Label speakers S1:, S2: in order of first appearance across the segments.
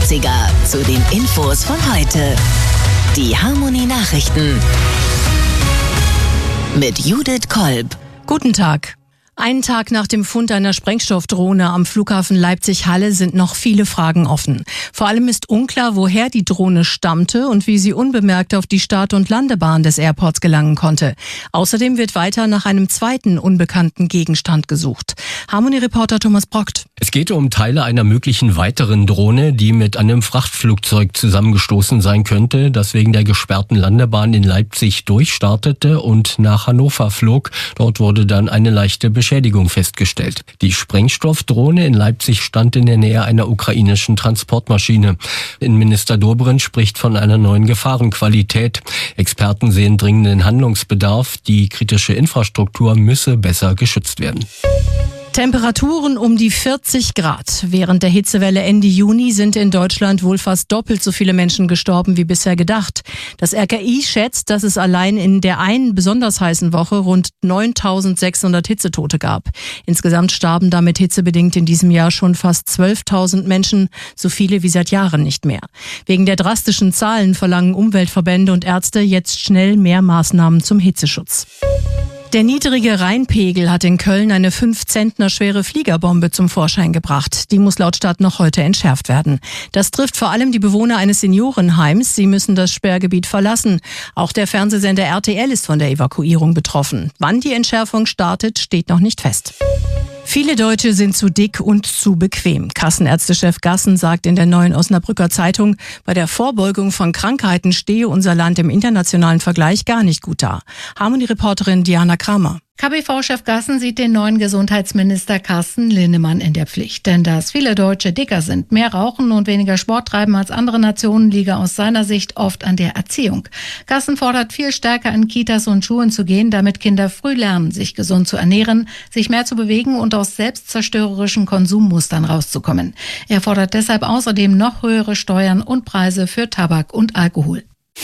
S1: Klassiker zu den Infos von heute. Die Harmony Nachrichten mit Judith Kolb.
S2: Guten Tag. Einen Tag nach dem Fund einer Sprengstoffdrohne am Flughafen Leipzig-Halle sind noch viele Fragen offen. Vor allem ist unklar, woher die Drohne stammte und wie sie unbemerkt auf die Start- und Landebahn des Airports gelangen konnte. Außerdem wird weiter nach einem zweiten unbekannten Gegenstand gesucht. Harmony-Reporter Thomas Brockt.
S3: Es geht um Teile einer möglichen weiteren Drohne, die mit einem Frachtflugzeug zusammengestoßen sein könnte, das wegen der gesperrten Landebahn in Leipzig durchstartete und nach Hannover flog. Dort wurde dann eine leichte Beschädigung festgestellt. Die Sprengstoffdrohne in Leipzig stand in der Nähe einer ukrainischen Transportmaschine. Innenminister Dobrindt spricht von einer neuen Gefahrenqualität. Experten sehen dringenden Handlungsbedarf. Die kritische Infrastruktur müsse besser geschützt werden.
S2: Temperaturen um die 40 Grad. Während der Hitzewelle Ende Juni sind in Deutschland wohl fast doppelt so viele Menschen gestorben wie bisher gedacht. Das RKI schätzt, dass es allein in der einen besonders heißen Woche rund 9.600 Hitzetote gab. Insgesamt starben damit hitzebedingt in diesem Jahr schon fast 12.000 Menschen, so viele wie seit Jahren nicht mehr. Wegen der drastischen Zahlen verlangen Umweltverbände und Ärzte jetzt schnell mehr Maßnahmen zum Hitzeschutz. Der niedrige Rheinpegel hat in Köln eine 5 Zentner schwere Fliegerbombe zum Vorschein gebracht. Die muss laut Stadt noch heute entschärft werden. Das trifft vor allem die Bewohner eines Seniorenheims. Sie müssen das Sperrgebiet verlassen. Auch der Fernsehsender RTL ist von der Evakuierung betroffen. Wann die Entschärfung startet, steht noch nicht fest. Viele Deutsche sind zu dick und zu bequem. Kassenärztechef Gassen sagt in der Neuen Osnabrücker Zeitung, bei der Vorbeugung von Krankheiten stehe unser Land im internationalen Vergleich gar nicht gut da. Harmony-Reporterin Diana Kramer.
S4: KBV-Chef Gassen sieht den neuen Gesundheitsminister Carsten Linnemann in der Pflicht. Denn dass viele Deutsche dicker sind, mehr rauchen und weniger Sport treiben als andere Nationen, liege aus seiner Sicht oft an der Erziehung. Gassen fordert, viel stärker in Kitas und Schulen zu gehen, damit Kinder früh lernen, sich gesund zu ernähren, sich mehr zu bewegen und aus selbstzerstörerischen Konsummustern rauszukommen. Er fordert deshalb außerdem noch höhere Steuern und Preise für Tabak und Alkohol.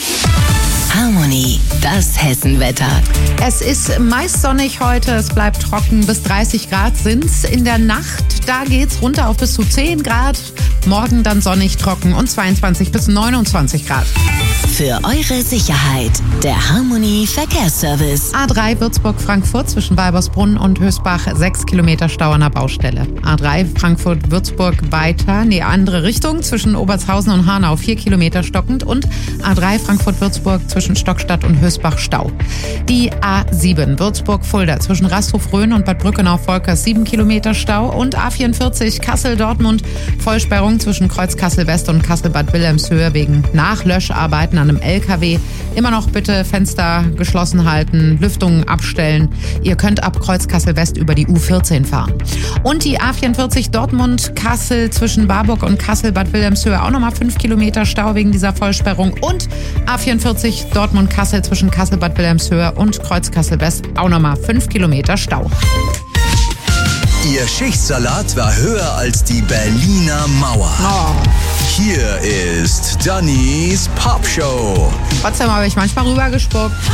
S1: Harmony, das Hessenwetter.
S5: Es ist meist sonnig heute, es bleibt trocken, bis 30 Grad sind's. In der Nacht, da geht's runter auf bis zu 10 Grad. Morgen dann sonnig, trocken und 22 bis 29 Grad.
S1: Für eure Sicherheit, der Harmony Verkehrsservice.
S5: A3 Würzburg-Frankfurt zwischen Weibersbrunn und Hösbach 6 Kilometer Stau an der Baustelle. A3 Frankfurt-Würzburg weiter, andere Richtung zwischen Obertshausen und Hanau 4 Kilometer stockend und A3 Frankfurt-Würzburg zwischen Stockstadt und Hösbach Stau. Die A7 Würzburg-Fulda zwischen Rasthof-Rhön und Bad Brückenau-Volkers 7 Kilometer Stau und A44 Kassel-Dortmund Vollsperrung zwischen Kreuz Kassel-West und Kassel-Bad Wilhelmshöhe wegen Nachlöscharbeiten an einem LKW. Immer noch bitte Fenster geschlossen halten, Lüftungen abstellen. Ihr könnt ab Kreuz Kassel-West über die U14 fahren. Und die A44 Dortmund-Kassel zwischen Barburg und Kassel-Bad Wilhelmshöhe auch nochmal 5 Kilometer Stau wegen dieser Vollsperrung. Und A44 Dortmund-Kassel zwischen Kassel-Bad Wilhelmshöhe und Kreuz Kassel-West auch nochmal 5 Kilometer Stau.
S6: Ihr Schichtsalat war höher als die Berliner Mauer.
S5: Oh.
S6: Hier ist Dannys Popshow.
S5: Trotzdem habe ich manchmal rübergespuckt.